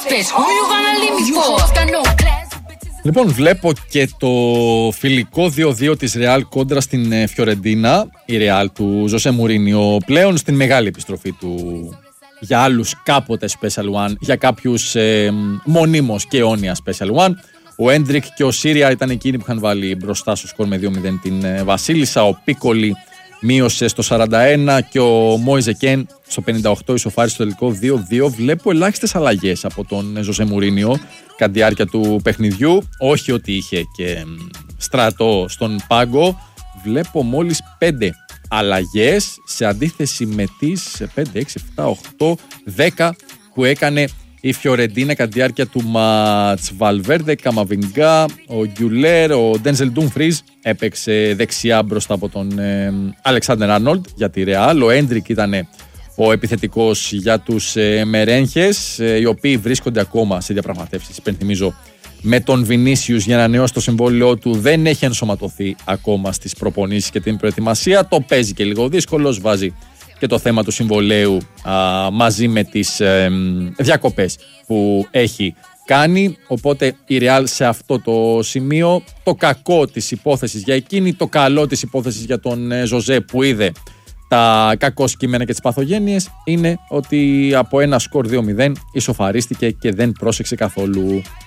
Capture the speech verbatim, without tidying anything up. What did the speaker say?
Λοιπόν, βλέπω και το φιλικό δύο δύο της Real κόντρα στην Φιωρεντίνα. Η Real του Ζωσέ Μουρίνιο πλέον στην μεγάλη επιστροφή του για άλλους κάποτε Special One, για κάποιους ε, μονίμως και αιώνια Special One. Ο Έντρικ και ο Σίρια ήταν εκείνοι που είχαν βάλει μπροστά στο σκορ με δύο μηδέν την ε, Βασίλισσα. Ο Πίκολη μείωσε στο σαράντα ένα και ο Μόιζε Κεν στο πενήντα οκτώ ισοφάρισε στο τελικό δύο δύο. Βλέπω ελάχιστες αλλαγές από τον Ζωσέ Μουρίνιο κατά τη διάρκεια του παιχνιδιού. Όχι ότι είχε και στρατό στον πάγκο. Βλέπω μόλις πέντε αλλαγές σε αντίθεση με τις πέντε, έξι, επτά, οκτώ, δέκα που έκανε η Φιωρεντίνα κατά τη διάρκεια του ματς. Βαλβέρντε, Καμαβινγκά, ο Γκιουλέρ, ο Ντένζελ Ντούμφριζ έπαιξε δεξιά μπροστά από τον ε, Αλεξάνδερ Άρνολντ για τη Ρεάλ. Ο Έντρικ ήταν ο επιθετικός για τους ε, Μερένχες, ε, οι οποίοι βρίσκονται ακόμα σε διαπραγματεύσεις. Υπενθυμίζω με τον Βινίσιους για να ανανεώσει το συμβόλαιό του. Δεν έχει ενσωματωθεί ακόμα στις προπονήσεις και την προετοιμασία. Το παίζει και λίγο δύσκολος, βάζει και το θέμα του συμβολαίου α, μαζί με τις ε, διακοπές που έχει κάνει. Οπότε η Real σε αυτό το σημείο, το κακό της υπόθεσης για εκείνη, το καλό της υπόθεσης για τον ε, Ζωζέ που είδε τα κακό κείμενα και τις παθογένειες, είναι ότι από ένα σκορ δύο μηδέν ισοφαρίστηκε και δεν πρόσεξε καθόλου.